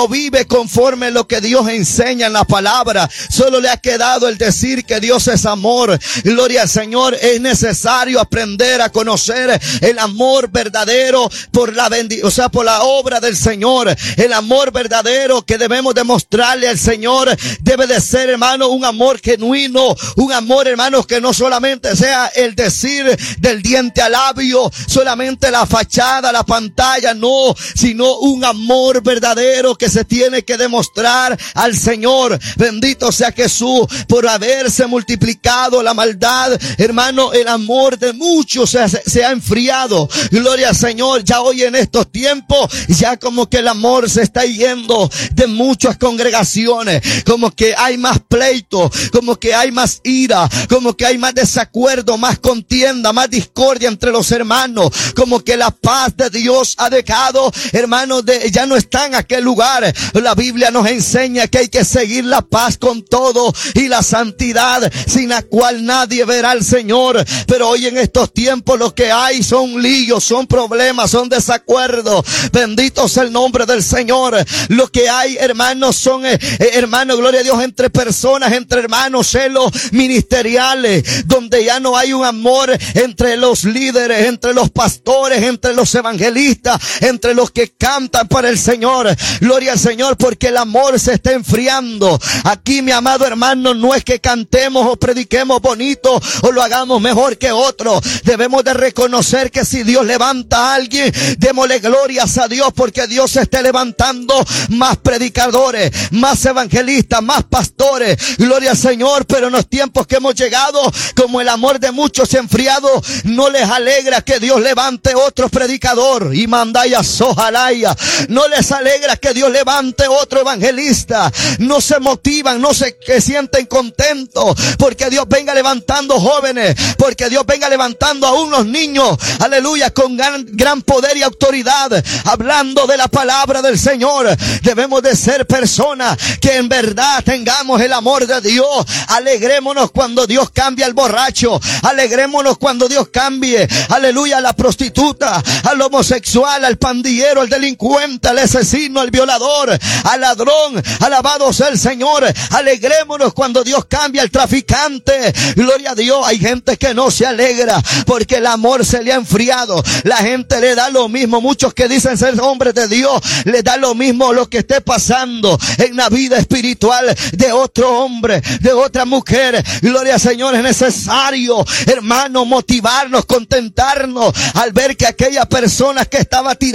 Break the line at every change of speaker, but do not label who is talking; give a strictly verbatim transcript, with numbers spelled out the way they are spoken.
vive conforme a lo que Dios enseña en la palabra. Solo le ha quedado el decir que Dios es amor. Gloria al Señor. Es necesario aprender a conocer el amor verdadero por la bendición, o sea, por la obra del Señor. El amor verdadero que debemos demostrarle al Señor debe de ser, hermano, un amor genuino, un amor, hermanos, que no solamente sea el decir del diente al labio, solamente la fachada, la pantalla, no, sino un amor verdadero que se tiene que demostrar al Señor. Bendito sea Jesús. Por haberse multiplicado la maldad, hermano, el amor de muchos se, se ha enfriado. Gloria al Señor. Ya hoy en estos tiempos, ya como que el amor se está yendo de muchas congregaciones, como que hay más pleito, como que hay más ira, como que hay más desacuerdo, más contienda, más discordia entre los hermanos, como que la paz de Dios ha dejado, hermanos, de, ya no está en aquel lugar. La Biblia nos enseña que hay que seguir la paz con todo y la santidad, sin la cual nadie verá al Señor. Pero hoy en estos tiempos lo que hay son líos, son problemas, son desacuerdos. Bendito sea el nombre del Señor. Lo que hay, hermanos, son eh, eh, hermanos, gloria a Dios, entre personas, entre hermanos, celos ministeriales, donde ya no hay un amor entre los líderes, entre los pastores, entre los evangelistas, entre los que cantan para el Señor. Gloria al Señor, porque el amor se está enfriando. Aquí, mi amado hermano, no es que cantemos o prediquemos bonito o lo hagamos mejor que otro. Debemos de reconocer que si Dios levanta a alguien, démosle glorias a Dios, porque Dios se está levantando más predicadores, más evangelistas, más pastores. Gloria al Señor. Pero en los tiempos que hemos llegado, como el amor de muchos se ha enfriado, no les alegra que Dios levante otro predicador y mandaya sojalaya. No les alegra que Dios levante otro evangelista. No se motivan, no se que sienten contentos porque Dios venga levantando jóvenes, porque Dios venga levantando a unos niños, aleluya, con gran, gran poder y autoridad, hablando de la palabra del Señor. Debemos de ser personas que en verdad tengamos el amor de Dios. Alegrémonos cuando Dios cambia al borracho, alegrémonos cuando Dios cambie, aleluya, a la prostituta, al homosexual, al pandillero, al delincuente, al asesino, al violador, al ladrón. Alabado sea el Señor. Alegrémonos cuando Dios cambia al traficante. Gloria a Dios. Hay gente que no se alegra porque el amor se le ha enfriado. La gente le da lo mismo. Muchos que dicen ser hombres de Dios, le da lo mismo lo que esté pasando en la vida espiritual de otro hombre, de otra mujer. Gloria al Señor. Es necesario, hermano, motivarnos, contentarnos al ver que aquella persona que estaba tirada